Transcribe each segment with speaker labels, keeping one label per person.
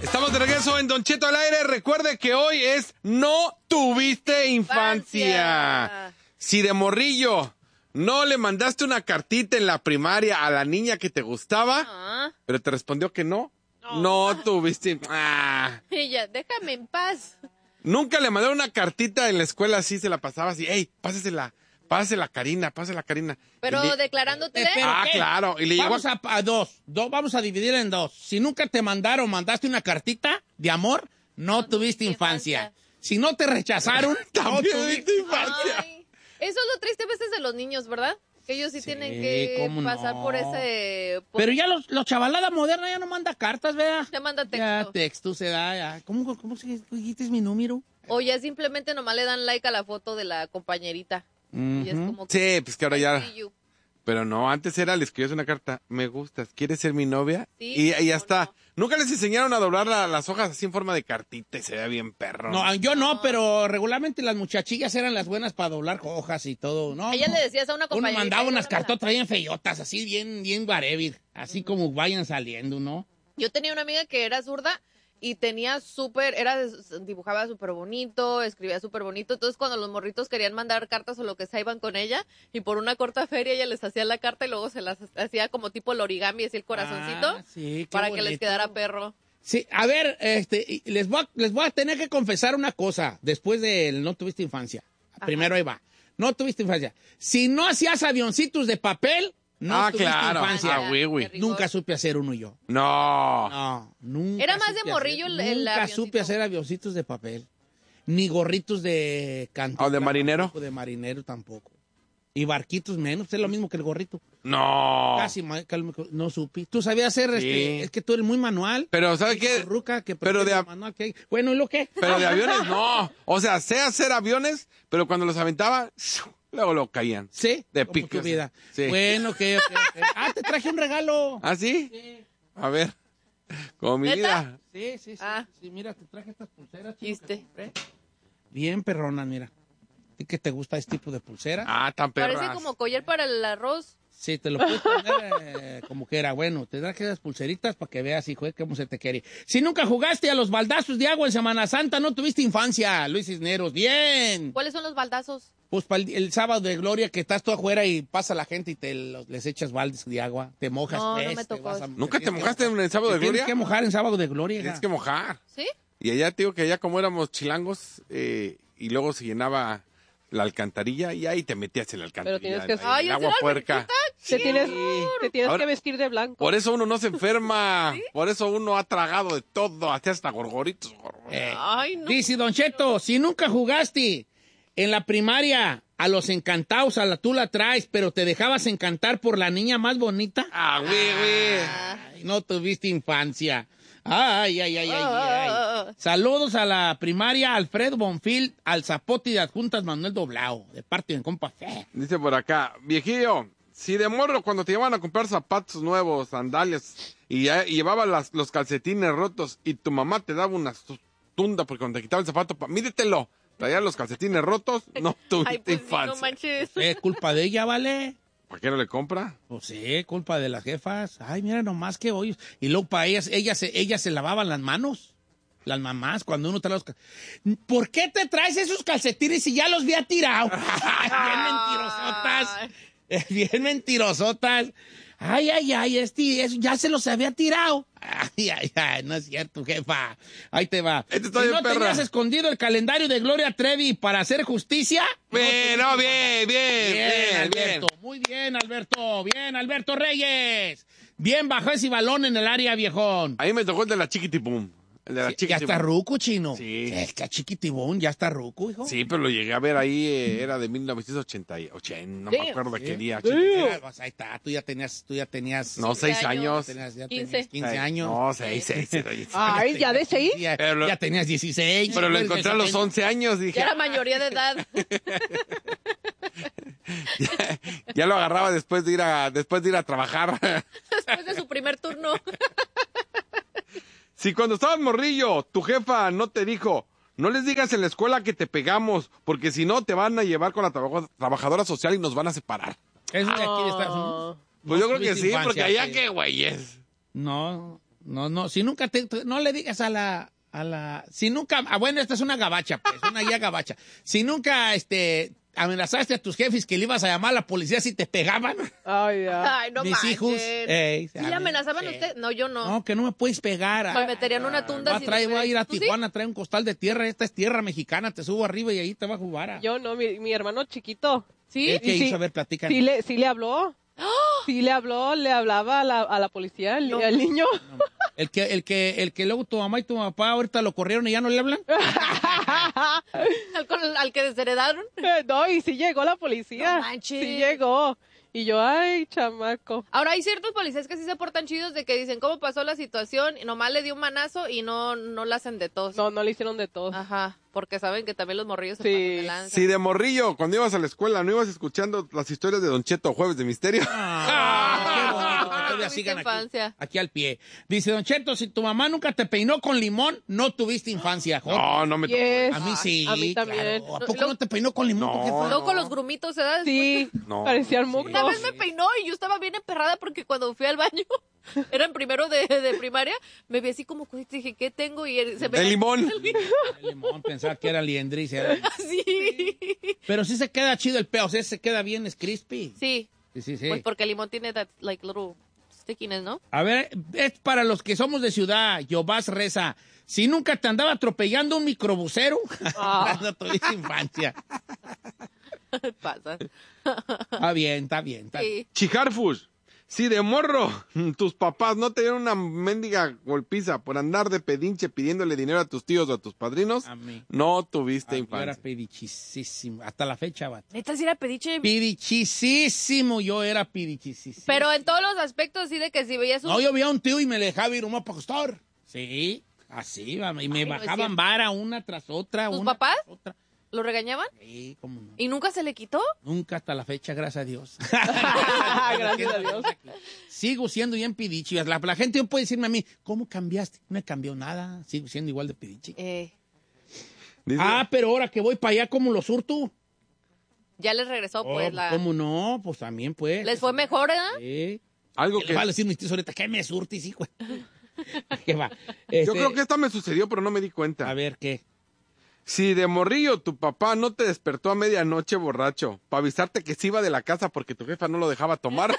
Speaker 1: Estamos de regreso en Don Cheto al aire. Recuerde que hoy es No Tuviste Infancia. Si de morrillo no le mandaste una cartita en la primaria a la niña que te gustaba, pero te respondió que no tuviste...
Speaker 2: Ella, déjame en paz.
Speaker 1: Nunca le mandaron una cartita en la escuela así, se la pasaba así. ¡Ey, pásasela Karina!
Speaker 2: Pero declarándote
Speaker 1: claro. Y le llegó
Speaker 3: vamos a dos. Vamos a dividir en dos. Si nunca te mandaste una cartita de amor, no tuviste infancia. Si no te rechazaron, no tuviste infancia.
Speaker 2: Ay, eso es lo triste a veces de los niños, ¿verdad? Que ellos sí tienen que pasar por ese...
Speaker 3: Pero ya los chavalada moderna ya no manda cartas, ¿verdad?
Speaker 2: Te manda texto.
Speaker 3: Ya texto se da, ya. ¿Cómo se dijiste mi número?
Speaker 2: O ya simplemente nomás le dan like a la foto de la compañerita. Y es como que,
Speaker 1: sí, pues que ahora ya... Pero no, antes le escribías una carta, me gustas, ¿quieres ser mi novia?
Speaker 2: Sí,
Speaker 1: y ya está. No. Nunca les enseñaron a doblar las hojas así en forma de cartita y se veía bien perro.
Speaker 3: No, yo no, pero regularmente las muchachillas eran las buenas para doblar hojas y todo. No,
Speaker 2: ella le decías a una compañera.
Speaker 3: Uno mandaba unas cartotas bien feyotas, así bien whatever, así como vayan saliendo, ¿no?
Speaker 2: Yo tenía una amiga que era zurda y tenía dibujaba súper bonito, escribía súper bonito. Entonces, cuando los morritos querían mandar cartas o lo que sea, iban con ella y por una corta feria ella les hacía la carta y luego se las hacía como tipo el origami, así el corazoncito,
Speaker 3: sí,
Speaker 2: para
Speaker 3: bonito.
Speaker 2: que les quedara perro.
Speaker 3: Sí, a ver, les voy a tener que confesar una cosa después del no tuviste infancia. Ajá. Primero ahí va. No tuviste infancia. Si no hacías avioncitos de papel, no tuviste infancia. Nunca supe hacer uno yo.
Speaker 1: No,
Speaker 3: nunca.
Speaker 2: Era más de morrillo el
Speaker 3: Nunca supe hacer avioncitos de papel. Ni gorritos de canto.
Speaker 1: ¿O de marinero?
Speaker 3: De marinero tampoco. Y barquitos menos, es lo mismo que el gorrito.
Speaker 1: No.
Speaker 3: Casi, no supe. ¿Tú sabías hacer es que tú eres muy manual.
Speaker 1: Pero, ¿sabes qué?
Speaker 3: Pero de manual que hay. Bueno, ¿y lo qué?
Speaker 1: Pero de aviones no. O sea, sé hacer aviones, pero cuando los aventaba, luego lo caían.
Speaker 3: ¿Sí?
Speaker 1: De
Speaker 3: como
Speaker 1: pico.
Speaker 3: Tu vida.
Speaker 1: Sí.
Speaker 3: Bueno, ok. Te traje un regalo.
Speaker 1: ¿Ah, sí?
Speaker 3: Sí.
Speaker 1: A ver. Como mi vida.
Speaker 3: Sí. Sí, mira, te traje estas pulseras.
Speaker 2: ¿Viste?
Speaker 3: Bien perronas, mira. ¿Y qué te gusta este tipo de pulsera?
Speaker 1: Tan perras.
Speaker 2: Parece como collar para el arroz.
Speaker 3: Sí, te lo puedes poner como que era. Bueno, te traje esas pulseritas para que veas, hijo, cómo se te quiere. Si nunca jugaste a los baldazos de agua en Semana Santa, no tuviste infancia, Luis Cisneros. ¡Bien!
Speaker 2: ¿Cuáles son los baldazos?
Speaker 3: Pues para el sábado de gloria que estás tú afuera y pasa la gente y les echas baldes de agua, te mojas.
Speaker 2: No me tocó.
Speaker 1: ¿Nunca te mojaste en el sábado de gloria?
Speaker 3: Tienes que mojar en sábado de gloria.
Speaker 1: Tienes que mojar.
Speaker 2: ¿Sí?
Speaker 1: Y allá te digo que allá como éramos chilangos y luego se llenaba la alcantarilla y ahí te metías en la alcantarilla.
Speaker 4: Pero tienes que...
Speaker 1: el agua puerca.
Speaker 4: Te tienes que vestir de blanco.
Speaker 1: Por eso uno no se enferma. ¿Sí? Por eso uno ha tragado de todo, hasta gorgoritos.
Speaker 2: Ay, no.
Speaker 3: Dice Don Cheto, si nunca jugaste en la primaria a los encantados, tú la traes, pero te dejabas encantar por la niña más bonita.
Speaker 1: Güey.
Speaker 3: No tuviste infancia. Ay. Saludos a la primaria Alfredo Bonfil, al Zapote de Adjuntas Manuel Doblao, de parte de compa Fe.
Speaker 1: Dice por acá, viejillo, si de morro cuando te llevaban a comprar zapatos nuevos, sandalias, y llevabas los calcetines rotos y tu mamá te daba una tunda porque cuando te quitaba el zapato, mídetelo, traía los calcetines rotos, no tuviste infancia.
Speaker 2: No manches.
Speaker 3: Es culpa de ella, ¿vale?
Speaker 1: ¿Para qué no le compra?
Speaker 3: Pues sí, culpa de las jefas. Ay, mira nomás que hoy. Y luego para ellas se lavaban las manos. Las mamás, cuando uno trae los... ¿Por qué te traes esos calcetines si ya los había tirado? Bien mentirosotas. Bien mentirosotas. Ay, eso ya se los había tirado. Ay, no es cierto, jefa. Ahí te va.
Speaker 1: Si
Speaker 3: no tenías escondido el calendario de Gloria Trevi para hacer justicia.
Speaker 1: Bien,
Speaker 3: Alberto. Muy bien, Alberto. Bien, Alberto Reyes. Bien, bajó ese balón en el área, viejón.
Speaker 1: Ahí me tocó el de la chiquitipum. El de la
Speaker 3: ya está ruco, chino.
Speaker 1: Sí.
Speaker 3: Es que chiquitibón, ya está ruco, hijo.
Speaker 1: Sí, pero lo llegué a ver ahí, era de 1988, no me acuerdo de qué día.
Speaker 3: Pues ahí está, tú ya tenías...
Speaker 1: No, 6 años.
Speaker 3: Ya
Speaker 2: 15.
Speaker 3: 15 años.
Speaker 1: No, 6.
Speaker 4: Ay, ya de 6.
Speaker 3: Ya tenías 16.
Speaker 1: Pero lo encontré a los 11 años, dije.
Speaker 2: Ya era mayoría de edad.
Speaker 1: ya lo agarraba después de ir a trabajar.
Speaker 2: Después de su primer turno.
Speaker 1: Si cuando estabas morrillo, tu jefa no te dijo, no les digas en la escuela que te pegamos, porque si no te van a llevar con la trabajadora social y nos van a separar.
Speaker 3: ¿Eso de aquí de Estados Unidos?
Speaker 1: Pues yo creo que sí,
Speaker 3: infancia,
Speaker 1: porque allá
Speaker 3: sí.
Speaker 1: qué güeyes.
Speaker 3: No, No, si nunca no le digas a la, si nunca, bueno, esta es una gabacha, pues, una guía gabacha. Si nunca, amenazaste a tus jefes que le ibas a llamar a la policía si te pegaban.
Speaker 4: Ay, ya.
Speaker 2: Ay, no
Speaker 3: Mis
Speaker 2: manchen.
Speaker 3: hijos.
Speaker 2: ¿Sí le amenazaban a usted? No, yo no.
Speaker 3: No, que no me puedes pegar.
Speaker 2: Me meterían una tunda.
Speaker 3: Voy a ir a
Speaker 2: ¿Tú sí?
Speaker 3: Tijuana a traer un costal de tierra. Esta es tierra mexicana. Te subo arriba y ahí te va a jugar.
Speaker 4: Yo no, mi hermano chiquito.
Speaker 2: ¿Sí?
Speaker 3: ¿Qué
Speaker 4: Sí,
Speaker 3: hizo? A ver, platican.
Speaker 4: Sí le habló. Sí le habló, le hablaba a la policía, al niño.
Speaker 3: El que luego tu mamá y tu papá ahorita lo corrieron y ya no le hablan.
Speaker 2: ¿Al que desheredaron?
Speaker 4: No, y sí llegó la policía.
Speaker 2: No manches.
Speaker 4: Sí llegó. Y yo, ay, chamaco.
Speaker 2: Ahora, hay ciertos policías que sí se portan chidos de que dicen cómo pasó la situación y nomás le dio un manazo y no la hacen de tos.
Speaker 4: No le hicieron de todo.
Speaker 2: Ajá, porque saben que también los morrillos se
Speaker 4: Sí.
Speaker 2: pasan de lanza.
Speaker 1: Si de morrillo, cuando ibas a la escuela, no ibas escuchando las historias de Don Cheto Jueves de Misterio.
Speaker 3: Qué bonito que todavía
Speaker 2: Tuviste
Speaker 3: sigan
Speaker 2: infancia.
Speaker 3: aquí al pie. Dice Don Cheto, si tu mamá nunca te peinó con limón, no tuviste infancia. Joder.
Speaker 1: No me tocó.
Speaker 4: Yes.
Speaker 3: A mí sí.
Speaker 4: A mí también.
Speaker 3: Claro. ¿A poco no te peinó con limón?
Speaker 1: No.
Speaker 3: ¿Qué fue?
Speaker 2: Luego con los grumitos, ¿verdad?
Speaker 4: Sí,
Speaker 1: No.
Speaker 4: parecían
Speaker 2: Una
Speaker 4: mocos.
Speaker 2: vez me peinó y yo estaba bien emperrada porque cuando fui al baño, era en primero de primaria, me vi así como, dije, ¿qué tengo? Y se me
Speaker 1: El limón.
Speaker 3: El limón, pensaba que era liendriz.
Speaker 2: Sí.
Speaker 3: Pero sí se queda chido el peo, o sea, se queda bien, es crispy.
Speaker 2: Sí,
Speaker 3: Sí.
Speaker 2: pues porque el limón tiene that, like, little stickiness, ¿no?
Speaker 3: A ver, es para los que somos de ciudad, Yobás reza. Si nunca te andaba atropellando un microbusero, no tuviste infancia.
Speaker 2: Pasa.
Speaker 3: Está bien.
Speaker 2: Sí.
Speaker 1: Chijarfus. Si de morro tus papás no te dieron una mendiga golpiza por andar de pedinche pidiéndole dinero a tus tíos o a tus padrinos,
Speaker 3: A mí.
Speaker 1: no tuviste
Speaker 3: Yo era
Speaker 1: infancia.
Speaker 3: pidichisísimo. Hasta la fecha, vato.
Speaker 2: Neta, sí era pediche.
Speaker 3: Pidichisísimo, yo era pidichisísimo.
Speaker 2: Pero en todos los aspectos, sí, de que si veías un...
Speaker 3: No, yo veía a un tío y me le dejaba ir un para acostar. Sí, así, va, y me
Speaker 2: Ay, no es
Speaker 3: bajaban
Speaker 2: cierto.
Speaker 3: vara una tras otra.
Speaker 2: ¿Tus
Speaker 3: una
Speaker 2: papás?
Speaker 3: tras otra.
Speaker 2: ¿Lo regañaban?
Speaker 3: Sí, cómo no.
Speaker 2: ¿Y nunca se le quitó?
Speaker 3: Nunca hasta la fecha, gracias a Dios.
Speaker 4: Gracias a Dios.
Speaker 3: Sigo siendo bien pidichi. La gente puede decirme a mí, ¿cómo cambiaste? No me cambió nada. Sigo siendo igual de pidichi.
Speaker 1: Dice,
Speaker 3: Pero ahora que voy para allá, ¿cómo lo surto?
Speaker 2: Ya les regresó, pues,
Speaker 3: ¿Cómo no? Pues también, pues.
Speaker 2: ¿Les fue mejor, ¿verdad?
Speaker 3: Sí.
Speaker 1: algo
Speaker 3: ¿Qué
Speaker 1: que
Speaker 3: le va a decir mis tíos ahorita? ¿Qué me surtis, hijo? ¿Qué va?
Speaker 1: yo creo que esta me sucedió, pero no me di cuenta.
Speaker 3: A ver, ¿qué?
Speaker 1: Si de morrillo tu papá no te despertó a medianoche borracho para avisarte que se iba de la casa porque tu jefa no lo dejaba tomar.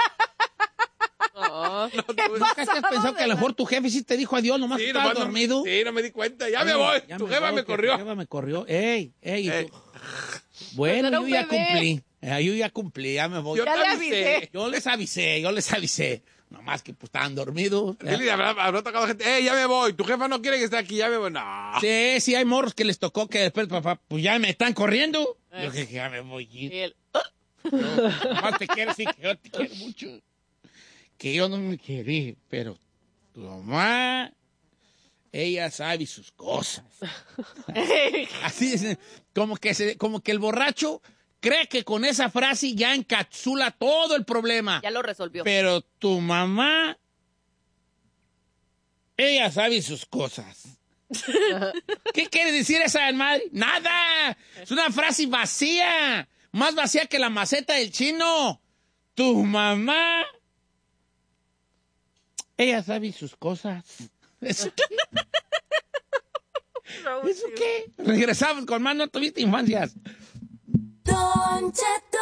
Speaker 3: ¿Nunca te has pensado que a lo mejor tu jefe sí te dijo adiós, nomás estabas
Speaker 1: nomás
Speaker 3: dormido?
Speaker 1: Sí, no me di cuenta. Ya me voy.
Speaker 3: Ya
Speaker 1: Tu
Speaker 3: me
Speaker 1: jefa
Speaker 3: voy,
Speaker 1: me
Speaker 3: que
Speaker 1: corrió.
Speaker 3: Tu jefa me corrió. Ey.
Speaker 1: Ey.
Speaker 3: Tú. Bueno,
Speaker 2: Pues era
Speaker 3: yo
Speaker 2: un
Speaker 3: ya
Speaker 2: bebé.
Speaker 3: cumplí. Yo ya cumplí, ya me voy.
Speaker 1: Yo
Speaker 2: Ya
Speaker 1: te
Speaker 2: le
Speaker 1: avisé.
Speaker 2: avisé.
Speaker 3: Yo les avisé. Nomás que pues estaban dormidos.
Speaker 1: Dile, habrá tocado gente. Ya me voy. Tu jefa no quiere que esté aquí. Ya me voy. No.
Speaker 3: Sí, hay morros que les tocó que después, papá, pues ya me están corriendo. Yo dije, ya me voy.
Speaker 2: Y él,
Speaker 3: Nomás te quiero decir que yo te quiero mucho. Que yo no me querí, pero tu mamá, ella sabe sus cosas. Así es, como que el borracho cree que con esa frase ya encapsula todo el problema.
Speaker 2: ya lo resolvió.
Speaker 3: Pero tu mamá, ella sabe sus cosas. ¿Qué quiere decir esa madre? ¡Nada! Es una frase vacía. Más vacía que la maceta del chino. Tu mamá, ella sabe sus cosas. ¿Eso qué? ¿Eso qué? Regresamos con más, no tuviste infancias.
Speaker 5: Don Cheto.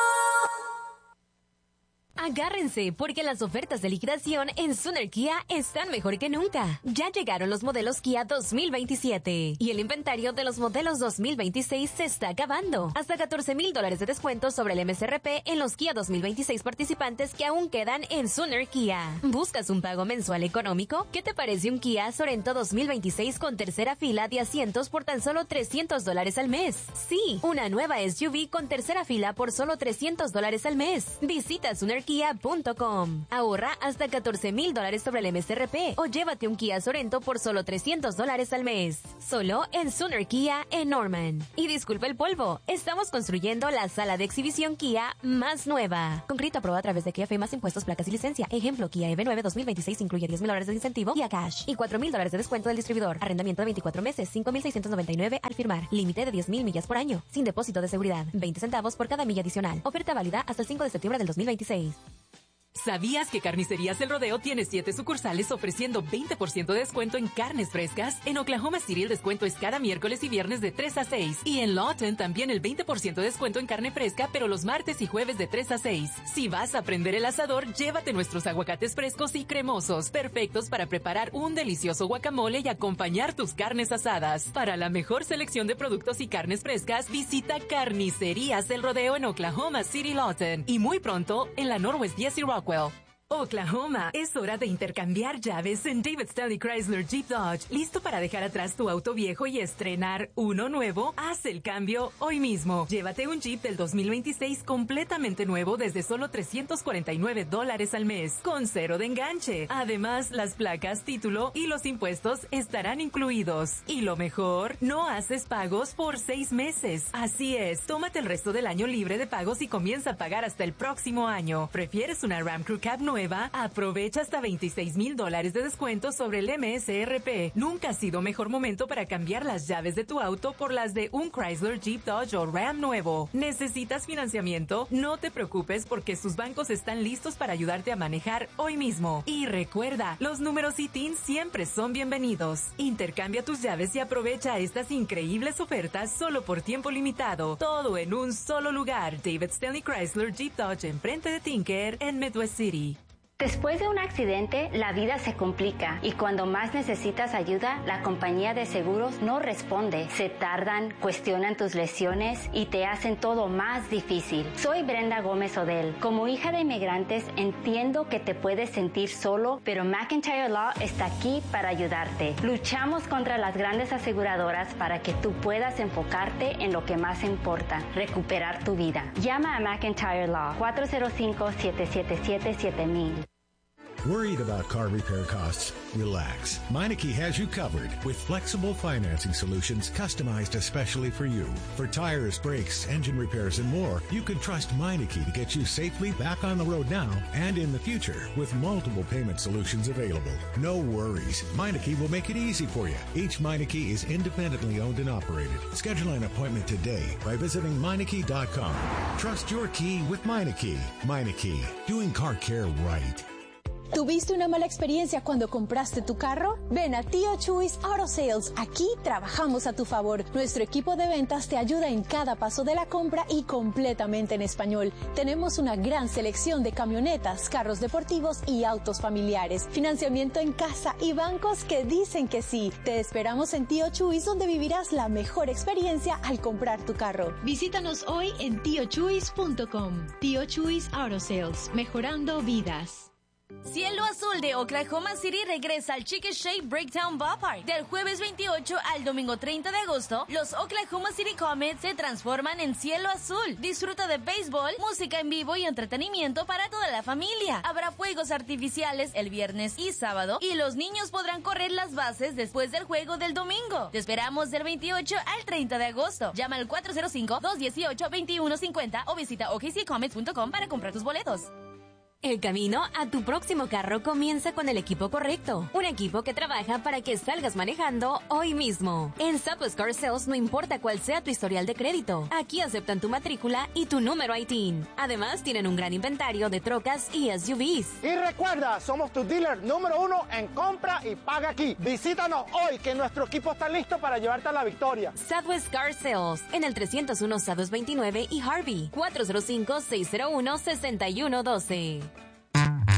Speaker 6: Agárrense, porque las ofertas de liquidación en Suner Kia están mejor que nunca. Ya llegaron los modelos Kia 2027 y el inventario de los modelos 2026 se está acabando. Hasta $14,000 de descuento sobre el MSRP en los Kia 2026 participantes que aún quedan en Suner Kia. ¿Buscas un pago mensual económico? ¿Qué te parece un Kia Sorento 2026 con tercera fila de asientos por tan solo $300 al mes? Sí, una nueva SUV con tercera fila por solo $300 al mes. Visita SunerKia.com. Ahorra hasta $14,000 sobre el MSRP o llévate un Kia Sorento por solo $300 al mes. Solo en Suner Kia en Norman. Y disculpa el polvo, estamos construyendo la sala de exhibición Kia más nueva. Con crédito aprobado a través de Kia Fe más impuestos, placas y licencia. Ejemplo, Kia EV9 2026 incluye $10,000 de incentivo y a cash y $4,000 de descuento del distribuidor. Arrendamiento de 24 meses, $5,699 al firmar. Límite de 10,000 millas por año. Sin depósito de seguridad. 20 centavos por cada milla adicional. Oferta válida hasta el 5 de septiembre del 2026.
Speaker 7: ¿Sabías que Carnicerías El Rodeo tiene 7 sucursales ofreciendo 20% de descuento en carnes frescas? En Oklahoma City el descuento es cada miércoles y viernes de 3 a 6. Y en Lawton también el 20% de descuento en carne fresca, pero los martes y jueves de 3 a 6. Si vas a prender el asador, llévate nuestros aguacates frescos y cremosos, perfectos para preparar un delicioso guacamole y acompañar tus carnes asadas. Para la mejor selección de productos y carnes frescas, visita Carnicerías El Rodeo en Oklahoma City, Lawton. Y muy pronto, en la Northwest Jesse Rockwell. Oklahoma, es hora de intercambiar llaves en David Stanley Chrysler Jeep Dodge. ¿Listo para dejar atrás tu auto viejo y estrenar uno nuevo? Haz el cambio hoy mismo. Llévate un Jeep del 2026 completamente nuevo desde solo $349 al mes, con 0 de enganche. Además, las placas, título y los impuestos estarán incluidos. Y lo mejor, no haces pagos por 6 meses. Así es, tómate el resto del año libre de pagos y comienza a pagar hasta el próximo año. ¿Prefieres una Ram Crew Cab nueva? Aprovecha hasta $26,000 de descuento sobre el MSRP. Nunca ha sido mejor momento para cambiar las llaves de tu auto por las de un Chrysler, Jeep, Dodge o Ram nuevo. ¿Necesitas financiamiento? No te preocupes porque sus bancos están listos para ayudarte a manejar hoy mismo. Y recuerda, los números ITIN siempre son bienvenidos. Intercambia tus llaves y aprovecha estas increíbles ofertas solo por tiempo limitado. Todo en un solo lugar. David Stanley Chrysler Jeep Dodge enfrente de Tinker en Midwest City.
Speaker 8: Después de un accidente, la vida se complica y cuando más necesitas ayuda, la compañía de seguros no responde. Se tardan, cuestionan tus lesiones y te hacen todo más difícil. Soy Brenda Gómez Odell. Como hija de inmigrantes, entiendo que te puedes sentir solo, pero McIntyre Law está aquí para ayudarte. Luchamos contra las grandes aseguradoras para que tú puedas enfocarte en lo que más importa, recuperar tu vida. Llama a McIntyre Law 405-777-7000.
Speaker 9: Worried about car repair costs? Relax. Meineke has you covered with flexible financing solutions customized especially for you. For tires, brakes, engine repairs, and more, you can trust Meineke to get you safely back on the road now and in the future with multiple payment solutions available. No worries. Meineke will make it easy for you. Each Meineke is independently owned and operated. Schedule an appointment today by visiting Meineke.com. Trust your key with Meineke. Meineke, doing car care right.
Speaker 10: ¿Tuviste una mala experiencia cuando compraste tu carro? Ven a Tío Chuys Auto Sales. Aquí trabajamos a tu favor. Nuestro equipo de ventas te ayuda en cada paso de la compra y completamente en español. Tenemos una gran selección de camionetas, carros deportivos y autos familiares. Financiamiento en casa y bancos que dicen que sí. Te esperamos en Tío Chuys, donde vivirás la mejor experiencia al comprar tu carro. Visítanos hoy en tiochuys.com. Tío Chuys Auto Sales. Mejorando vidas.
Speaker 11: Cielo Azul de Oklahoma City regresa al Chicken Shape Breakdown Ballpark. Del jueves 28 al domingo 30 de agosto, los Oklahoma City Comets se transforman en Cielo Azul. Disfruta de béisbol, música en vivo y entretenimiento para toda la familia. Habrá fuegos artificiales el viernes y sábado y los niños podrán correr las bases después del juego del domingo. Te esperamos del 28 al 30 de agosto. Llama al 405-218-2150 o visita okccomets.com para comprar tus boletos.
Speaker 6: El camino a tu próximo carro comienza con el equipo correcto. Un equipo que trabaja para que salgas manejando hoy mismo. En Southwest Car Sales no importa cuál sea tu historial de crédito. Aquí aceptan tu matrícula y tu número ITIN. Además, tienen un gran inventario de trocas y SUVs.
Speaker 12: Y recuerda, somos tu dealer número 1 en compra y paga aquí. Visítanos hoy, que nuestro equipo está listo para llevarte a la victoria.
Speaker 6: Southwest Car Sales, en el 301 Southwest 29 y Harvey. 405-601-6112.